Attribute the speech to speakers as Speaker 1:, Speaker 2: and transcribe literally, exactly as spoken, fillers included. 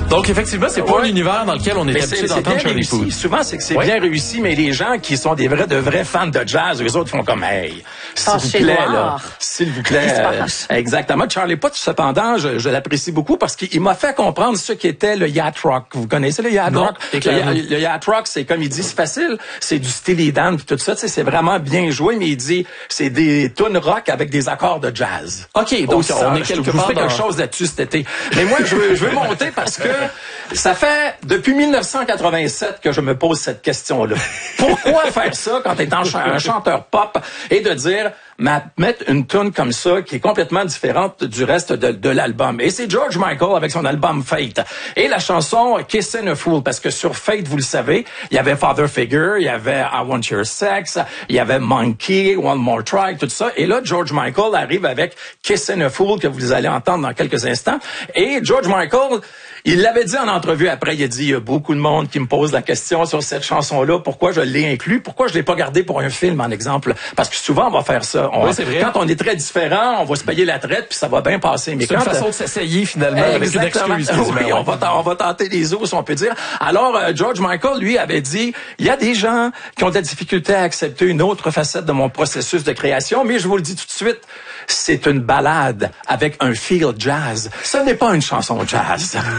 Speaker 1: Donc, effectivement, c'est pas
Speaker 2: ouais.
Speaker 1: un univers dans lequel on est
Speaker 2: mais
Speaker 1: habitué
Speaker 2: c'est,
Speaker 1: d'entendre
Speaker 2: c'est
Speaker 1: Charlie
Speaker 2: réussi.
Speaker 1: Puth.
Speaker 2: Souvent, c'est que c'est
Speaker 1: ouais.
Speaker 2: bien réussi, mais les gens qui sont des vrais, de vrais fans de jazz, eux autres font comme, hey, s'il vous
Speaker 3: Chez
Speaker 2: plaît,
Speaker 3: Noir.
Speaker 2: là, s'il vous plaît. Euh, exactement. Charlie Puth, cependant, je, je l'apprécie beaucoup parce qu'il m'a fait comprendre ce qu'était le yacht rock. Vous connaissez le yacht
Speaker 1: non,
Speaker 2: rock? Le, le yacht rock, c'est comme il dit, c'est facile, c'est du Steely Dan pis tout ça, tu sais, c'est vraiment bien joué, mais il dit, c'est des tunes rock avec des accords de jazz.
Speaker 1: OK, donc
Speaker 2: ça,
Speaker 1: on est
Speaker 2: je
Speaker 1: quelque
Speaker 2: vous
Speaker 1: part
Speaker 2: ferai
Speaker 1: dans...
Speaker 2: quelque chose là-dessus cet été. Mais moi, je veux, je veux monter parce que ça fait depuis mille neuf cent quatre-vingt-sept que je me pose cette question-là. Pourquoi faire ça quand t'es un, ch- un chanteur pop et de dire, ma, mettre une tune comme ça qui est complètement différente du reste de, de l'album. Et c'est George Michael avec son album Fate. Et la chanson Kissin' a Fool, parce que sur Fate, vous le savez, il y avait Father Figure, il y avait I Want Your Sex, il y avait Monkey, One More Try, tout ça. Et là, George Michael arrive avec Kissin' a Fool, que vous allez entendre dans quelques instants. Et George Michael, il l'avait dit en entrevue après, il a dit, il y a beaucoup de monde qui me pose la question sur cette chanson-là, pourquoi je l'ai inclus, pourquoi je l'ai pas gardé pour un film, en exemple. Parce que souvent, on va faire ça. On,
Speaker 1: oui, c'est vrai.
Speaker 2: Quand on est très différent, on va se payer la traite, puis ça va bien passer. Mais
Speaker 1: c'est
Speaker 2: quand
Speaker 1: une façon de s'essayer, finalement, avec une excuse.
Speaker 2: Oui, on va, on va tenter les os, on peut dire. Alors, euh, George Michael, lui, avait dit, il y a des gens qui ont de la difficulté à accepter une autre facette de mon processus de création, mais je vous le dis tout de suite, c'est une ballade avec un feel jazz. Ce n'est pas une chanson jazz.